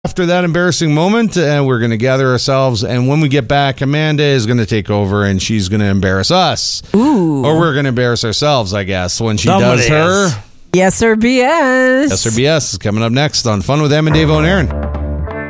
after that embarrassing moment, and we're going to gather ourselves. And when we get back, Amanda is going to take over, and she's going to embarrass us. Ooh. Or we're going to embarrass ourselves, I guess, when she does her. Yes, sir, BS. Yes, sir, BS is coming up next on Fun with Em and Dave and Aaron.